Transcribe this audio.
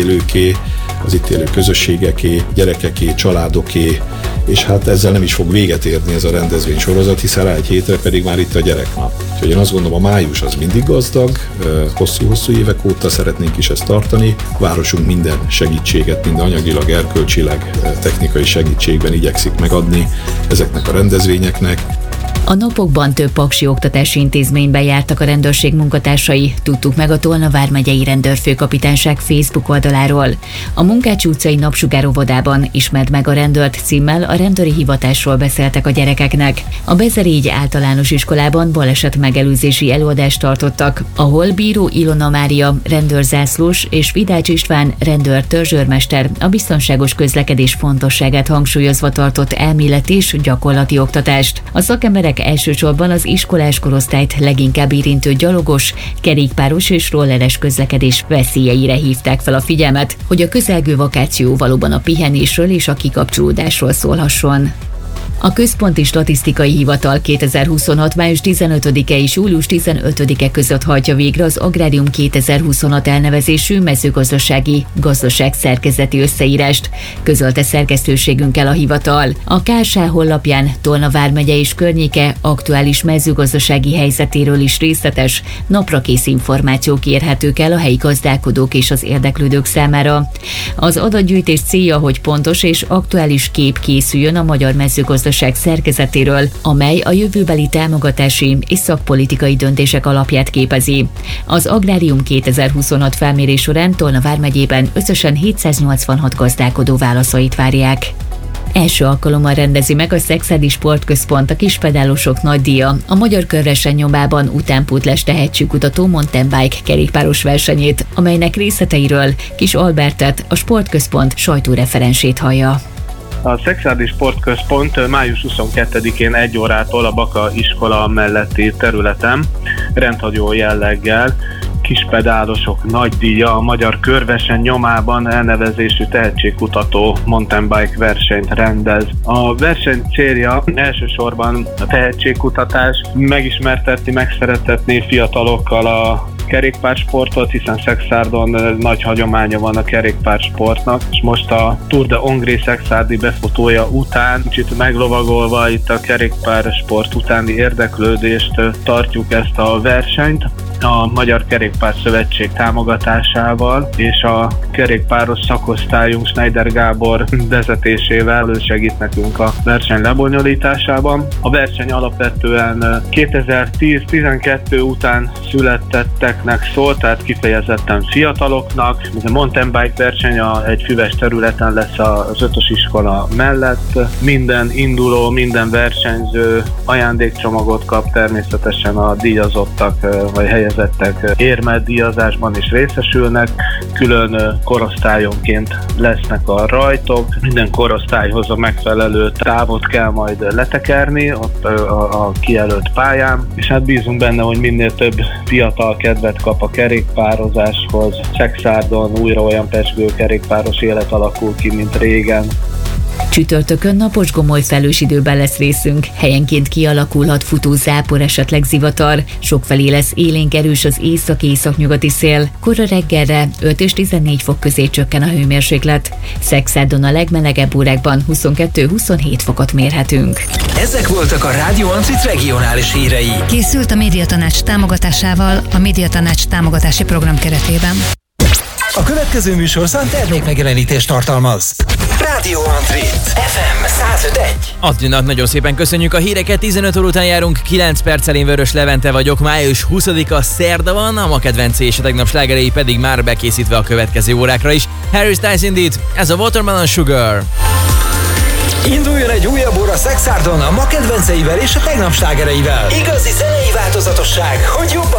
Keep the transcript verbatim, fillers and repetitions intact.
élőké, az itt élő közösségeké, gyerekeké, családoké, és hát ezzel nem is fog véget érni ez a rendezvény sorozat, hiszen rá egy hétre pedig már itt a gyereknap. Úgyhogy én azt gondolom, a május az mindig gazdag, hosszú-hosszú évek óta szeretnénk is ezt tartani. Városunk minden segítséget, mind anyagilag, erkölcsileg, technikai segítségben igyekszik megadni ezeknek a rendezvényeknek. A napokban több paksi oktatási intézményben jártak a rendőrség munkatársai, tudtuk meg a Tolna vármegyei rendőrfőkapitányság Facebook oldaláról. A Munkács utcai Napsugár óvodában Ismerd meg a rendőrt címmel a rendőri hivatásról beszéltek a gyerekeknek. A Bezerégy általános iskolában baleset megelőzési előadást tartottak, ahol Bíró Ilona Mária rendőrzászlós és Vidács István rendőr törzsőrmester a biztonságos közlekedés fontosságát hangsúlyozva tartott elméleti és gyakorlati oktatást. A szakemberek elsősorban az iskolás korosztályt leginkább érintő gyalogos, kerékpáros és rolleres közlekedés veszélyeire hívták fel a figyelmet, hogy a közelgő vakáció valóban a pihenésről és a kikapcsolódásról szólhasson. A Központi Statisztikai Hivatal kétezer-huszonhat. május tizenötödike és július tizenötödike között hajtja végre az Agrárium kétezer-huszonhat elnevezésű mezőgazdasági gazdaságszerkezeti összeírást, közölte szerkesztőségünkkel a hivatal. A ká es há honlapján Tolna vármegye és környéke aktuális mezőgazdasági helyzetéről is részletes, naprakész információk érhetők el a helyi gazdálkodók és az érdeklődők számára. Az adatgyűjtés célja, hogy pontos és aktuális kép készüljön a magyar mezőgazdaság szerkezetéről, amely a jövőbeli támogatási és szakpolitikai döntések alapját képezi. Az Agrárium kétezer-huszonhat felmérés során Tolna vármegyében összesen hétszáznyolcvanhat gazdálkodó válaszait várják. Első alkalommal rendezi meg a Szekszárdi Sportközpont a kispedálosok nagydíja, a Magyar Körverseny nyomában utánpótlás tehetségkutató mountain bike kerékpáros versenyét, amelynek részleteiről Kis Albertet, a Sportközpont sajtóreferensét hallja. A Szekszárdi Sportközpont május huszonkettedikén egy órától a Baka iskola melletti területen rendhagyó jelleggel kispedálosok nagydíja a Magyar Körverseny nyomában elnevezésű tehetségkutató mountain bike versenyt rendez. A verseny célja elsősorban a tehetségkutatás, megismertetni, megszeretetni fiatalokkal a kerékpársportot, hiszen Szekszárdon nagy hagyománya van a kerékpársportnak, és most a Tour de Hongrie Szekszárdi befutója után, kicsit meglovagolva itt a kerékpársport utáni érdeklődést tartjuk ezt a versenyt a Magyar Kerékpár Szövetség támogatásával, és a kerékpáros szakosztályunk Schneider Gábor vezetésével segít nekünk a verseny lebonyolításában. A verseny alapvetően kétezer-tíz-tizenkettő után születtetteknek szól, tehát kifejezetten fiataloknak. A mountain bike verseny a, egy füves területen lesz az ötös iskola mellett. Minden induló, minden versenyző ajándékcsomagot kap, természetesen a díjazottak vagy helyezettek érmet díjazásban is részesülnek, külön korosztályonként lesznek a rajtok, minden korosztályhoz a megfelelő távot kell majd letekerni ott a, a kijelölt pályán, és hát bízunk benne, hogy minél több fiatal kedvet kap a kerékpározáshoz. Szekszárdon újra olyan pezsgő kerékpáros élet alakul ki, mint régen. Csütörtökön napos gomoly felős időben lesz részünk, helyenként kialakulhat futó zápor, esetleg zivatar, sokfelé lesz élénk erős az észak-északnyugati szél, kora reggelre öt és tizennégy fok közé csökken a hőmérséklet. Szekszárdon a legmelegebb órákban huszonkettő-huszonhét fokot mérhetünk. Ezek voltak a Rádió Ancit regionális hírei. Készült a Médiatanács támogatásával a Médiatanács támogatási program keretében. A következő műsorszám termékmegjelenítést tartalmaz. Rádió Antrit ef em száz öt egy. Adrinak nagyon szépen köszönjük a híreket, tizenöt óra után járunk, kilenc perccel, én Vörös Levente vagyok, május huszadika szerda van, a ma kedvencé és a tegnap slágerei pedig már bekészítve a következő órákra is. Harry Styles Indeed, ez a Watermelon Sugar. Induljon egy újabb óra Szekszárdon a ma kedvenceivel és a tegnap slágereivel. Igazi zenei változatosság, hogy jobban